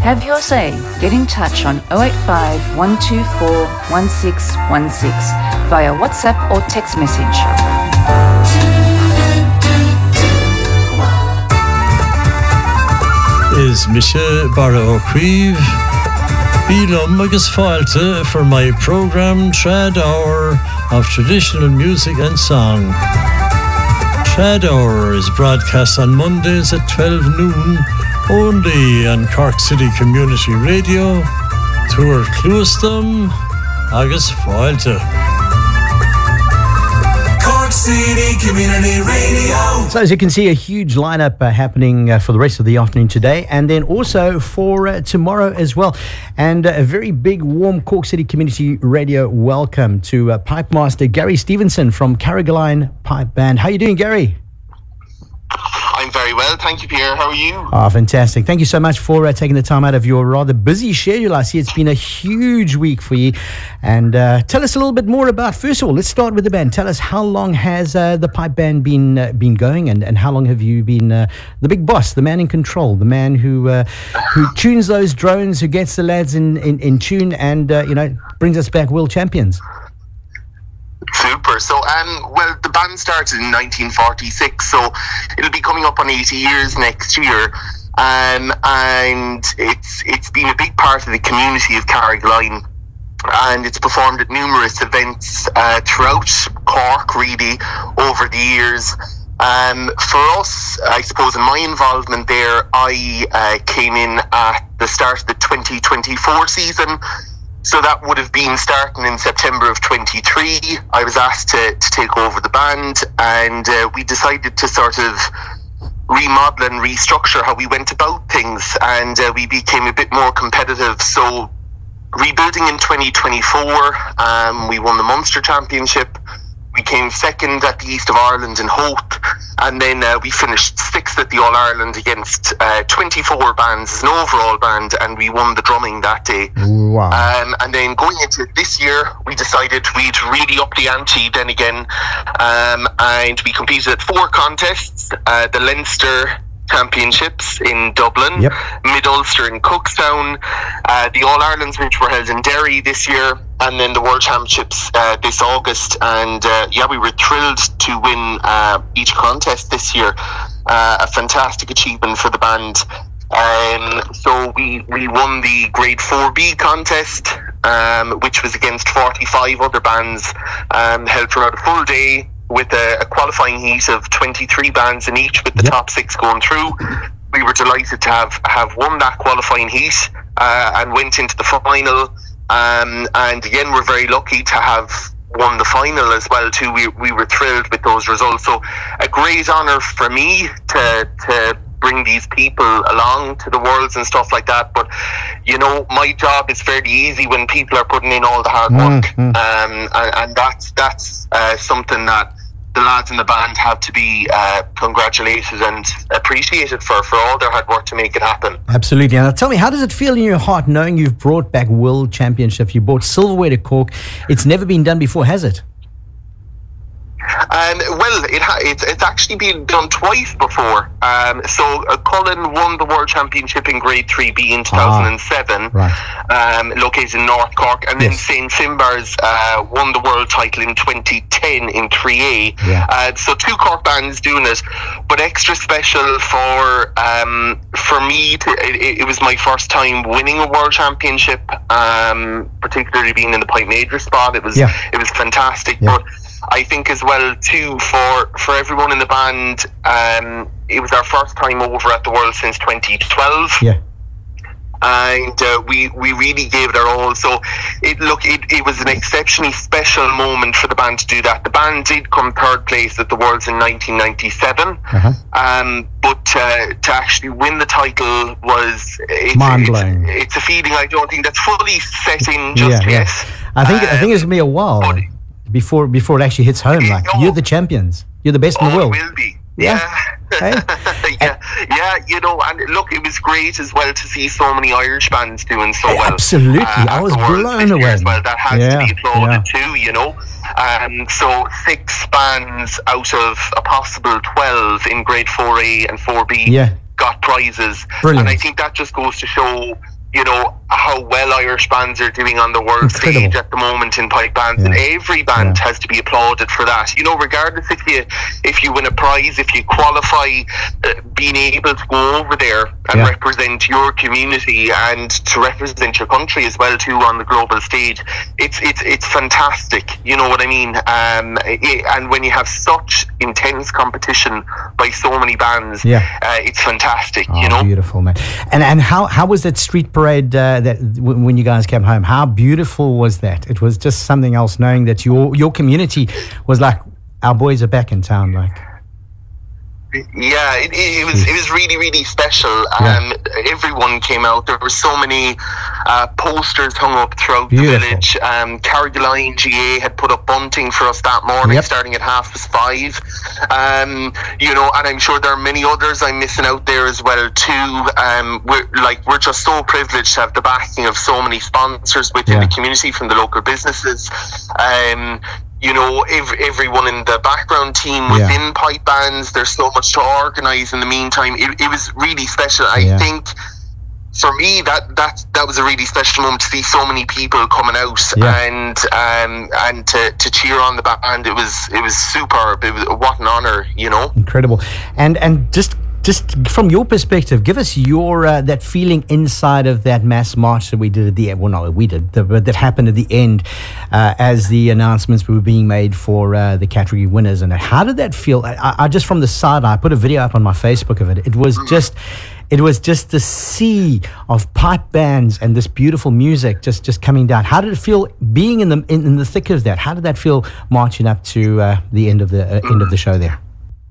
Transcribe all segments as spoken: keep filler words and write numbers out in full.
Have your say. Get in touch on oh eight five, one two four, one six one six via WhatsApp or text message. Is Michelle Barra O'Crieve Bílum agus fáilte for my programme Trad Hour of Traditional Music and Song. Trad Hour is broadcast on Mondays at twelve noon only on Cork City Community Radio. Tuair Clúastam agus fáilte. City Community Radio. So as you can see, a huge lineup uh, happening uh, for the rest of the afternoon today, and then also for uh, tomorrow as well. And uh, a very big, warm Cork City Community Radio welcome to uh, Pipe Master Gary Stevenson from Carrigaline Pipe Band. How are you doing, Gary? I'm very well, thank you, Pierre. How are you? Oh, fantastic. Thank you so much for uh, taking the time out of your rather busy schedule. I see it's been a huge week for you. And uh, tell us a little bit more about, first of all, let's start with the band. Tell us, how long has uh, the Pipe Band been uh, been going, and, and how long have you been uh, the big boss, the man in control, the man who uh, who tunes those drones, who gets the lads in, in, in tune and, uh, you know, brings us back world champions? Super. So, um, well, the band started in nineteen forty-six, so it'll be coming up on eighty years next year. Um, and it's it's been a big part of the community of Carrigaline, and it's performed at numerous events uh, throughout Cork, really, over the years. Um, for us, I suppose, in my involvement there, I uh, came in at the start of the twenty twenty-four season. So that would have been starting in September of twenty-three. I was asked to, to take over the band, and uh, we decided to sort of remodel and restructure how we went about things, and uh, we became a bit more competitive. So rebuilding in twenty twenty-four, um, we won the Munster Championship. We came second at the East of Ireland in Howth, and then uh, we finished sixth at the All-Ireland against uh, twenty-four bands as an overall band, and we won the drumming that day. Wow. Um, and then going into this year, we decided we'd really up the ante then again, um, and we competed at four contests, uh, the Leinster Championships in Dublin, yep. Mid-Ulster in Cookstown, uh, the All-Irelands, which were held in Derry this year, and then the World Championships uh, this August. And uh, yeah, we were thrilled to win uh, each contest this year. Uh, a fantastic achievement for the band. Um, so we, we won the Grade four B contest, um, which was against forty-five other bands, um, held throughout a full day, with a, a qualifying heat of twenty-three bands in each, with the yep. top six going through. We were delighted to have, have won that qualifying heat uh, and went into the final. Um, and again, we're very lucky to have won the final as well too. We we were thrilled with those results. So a great honour for me to to bring these people along to the Worlds and stuff like that. But you know, my job is fairly easy when people are putting in all the hard work, mm-hmm. um, and, and that's that's uh, something that the lads in the band have to be uh, congratulated and appreciated for, for all their hard work to make it happen. Absolutely. And tell me, how does it feel in your heart knowing you've brought back World Championships? You brought silverware to Cork. It's never been done before, has it? Um, well, it ha- it's, it's actually been done twice before. Um, so uh, Cullen won the World Championship in Grade three B in two thousand seven, ah, right. um, located in North Cork, and then yes. Saint Finbarr's uh, won the world title in twenty ten in three A. Yeah. Uh, so two Cork bands doing it, but extra special for um, for me. To, it, it was my first time winning a World Championship, um, particularly being in the Pipe Major spot. It was yeah. it was fantastic, yeah. but I think as well too for for everyone in the band, um, it was our first time over at the World since twenty twelve. Yeah. And uh, we we really gave it our all. So it look it, it was an exceptionally special moment for the band to do that. The band did come third place at the Worlds in nineteen ninety-seven, uh-huh. um, but uh, to actually win the title was it's, mind-blowing. It's, it's a feeling I don't think that's fully set in just yeah, yet. Yeah. I think um, I think it's gonna be a while but, before before it actually hits home. Like oh, you're the champions, you're the best oh, in the world. It will be. Yeah. Hey? yeah, yeah, you know, and look, it was great as well to see so many Irish bands doing so well. Absolutely, uh, I was blown away. As well, that has yeah, to be applauded yeah. too, you know. Um, so six bands out of a possible twelve in Grade four A and four B yeah. got prizes, Brilliant. and I think that just goes to show you know, how well Irish bands are doing on the world Incredible. stage at the moment in pipe bands, Yeah. and every band Yeah. has to be applauded for that. You know, regardless if you if you win a prize, if you qualify, uh, being able to go over there and Yeah. represent your community and to represent your country as well too on the global stage, it's it's it's fantastic. You know what I mean? Um, it, and when you have such intense competition by so many bands, Yeah. uh, it's fantastic. Oh, you know. beautiful, man. And and how how was that street parade uh, that w- when you guys came home? How beautiful was that? It was just something else, knowing that your your community was like, our boys are back in town, like. Yeah, it, it, it was it was really really special. Yeah. Um, everyone came out. There were so many uh, posters hung up throughout Beautiful. the village. Um, Carrigaline G A had put up bunting for us that morning, Yep. starting at half past five. Um, you know, and I'm sure there are many others I'm missing out there as well too. Um, we're like we're just so privileged to have the backing of so many sponsors within Yeah. the community from the local businesses. Um, you know, ev- everyone in the background team Yeah. within pipe bands, there's so much to organise in the meantime. It, it was really special. I Yeah. think for me that, that that was a really special moment to see so many people coming out Yeah. and um, and to, to cheer on the band. It was it was superb. It was, what an honour, you know. Incredible. And and just just from your perspective, give us your uh, that feeling inside of that mass march that we did at the end. Well, no, we did, the, but that happened at the end uh, as the announcements were being made for uh, the category winners. And how did that feel? I, I just from the side, I put a video up on my Facebook of it. It was just. It was just the sea of pipe bands and this beautiful music just, just coming down. How did it feel being in the in, in the thick of that? How did that feel marching up to uh, the end of the uh, end of the show there?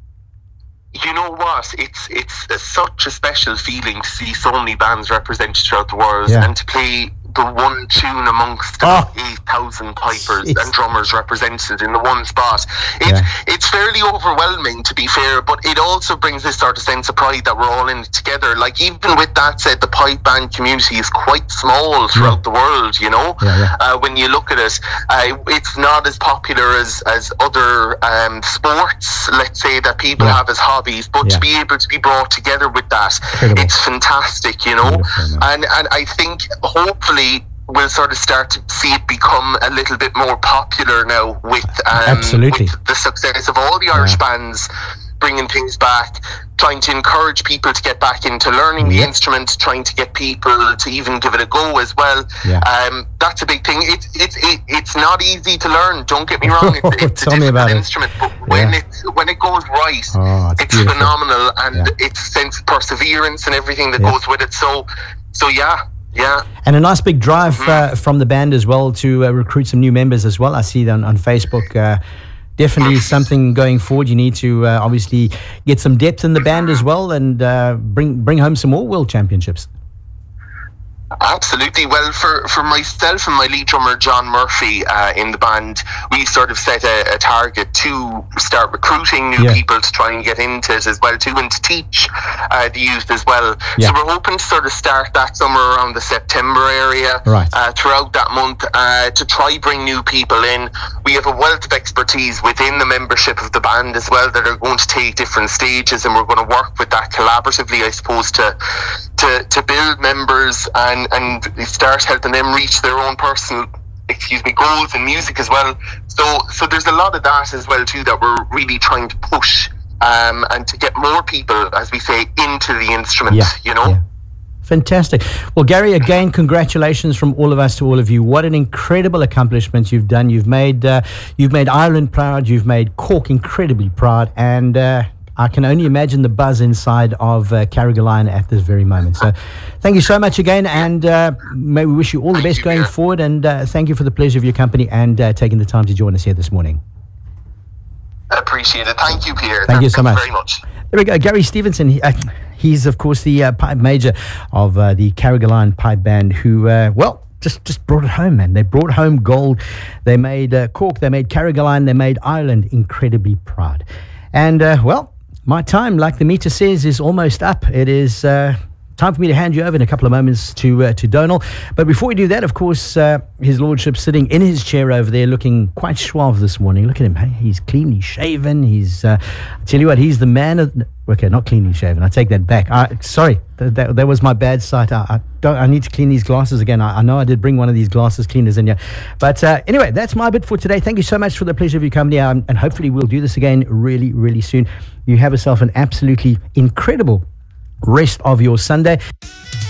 You know what? It's it's a, such a special feeling to see so many bands represented throughout the world Yeah. and to play the one tune amongst Oh. eight thousand pipers Jeez. and drummers represented in the one spot. It's, Yeah. it's fairly overwhelming, to be fair, but it also brings this sort of sense of pride that we're all in it together. Like, even with that said, the pipe band community is quite small throughout Yeah. the world, you know? Yeah, yeah. Uh, when you look at it, uh, it's not as popular as, as other um, sports, let's say, that people Yeah. have as hobbies, but Yeah. to be able to be brought together with that, Incredible. it's fantastic, you know. Beautiful, man. and and I think hopefully we'll sort of start to see it become a little bit more popular now with um, Absolutely. with the success of all the Irish Yeah. bands bringing things back, trying to encourage people to get back into learning the Yep. instrument, trying to get people to even give it a go as well. Yeah. Um, that's a big thing. It's it's it, it's not easy to learn. Don't get me wrong. It's, it's Tell a me about difficult it. instrument, but when Yeah. it when it goes right, Oh, it's it's beautiful. phenomenal, and Yeah. it's sense of perseverance and everything that Yeah. goes with it. So, so yeah, yeah. And a nice big drive uh, from the band as well to uh, recruit some new members as well. I see that on, on Facebook. Uh, definitely something going forward. You need to uh, obviously get some depth in the band as well and uh, bring bring home some more world championships. Absolutely. Well, for, for myself and my lead drummer, John Murphy, uh, in the band, we sort of set a, a target to start recruiting new Yeah. people to try and get into it as well too, and to teach uh, the youth as well. Yeah. So we're hoping to sort of start that somewhere around the September area, Right. uh, throughout that month, uh, to try bring new people in. We have a wealth of expertise within the membership of the band as well that are going to take different stages, and we're going to work with that collaboratively, I suppose, to to, to build members and, and start helping them reach their own personal excuse me goals in music as well. So so there's a lot of that as well too that we're really trying to push, um, and to get more people, as we say, into the instrument, Yeah, you know. yeah. Fantastic. Well, Gary, again, congratulations from all of us to all of you. What an incredible accomplishment you've done. You've made uh, you've made Ireland proud. You've made Cork incredibly proud, and uh, I can only imagine the buzz inside of uh, Carrigaline at this very moment. So, thank you so much again, and uh, may we wish you all the Thank best you, going Pierre. forward. And uh, thank you for the pleasure of your company and uh, taking the time to join us here this morning. Appreciate it. Thank you, Pierre. Thank you so much. very much. There we go. Gary Stevenson. He, uh, he's, of course, the uh, pipe major of uh, the Carrigaline Pipe Band who, uh, well, just, just brought it home, man. They brought home gold. They made uh, Cork. They made Carrigaline. They made Ireland incredibly proud. And, uh, well, my time, like the meter says, is almost up. It is uh, time for me to hand you over in a couple of moments to uh, to Donal. But before we do that, of course, uh, His Lordship sitting in his chair over there looking quite suave this morning. Look at him. Hey, he's cleanly shaven. He's, uh, I tell you what, he's the man of... Okay, not cleanly shaven. I take that back. I, sorry, that, that, that was my bad sight. I, I, don't, I need to clean these glasses again. I, I know I did bring one of these glasses cleaners in here. But uh, anyway, that's my bit for today. Thank you so much for the pleasure of your company. Um, and hopefully we'll do this again really, really soon. You have yourself an absolutely incredible rest of your Sunday.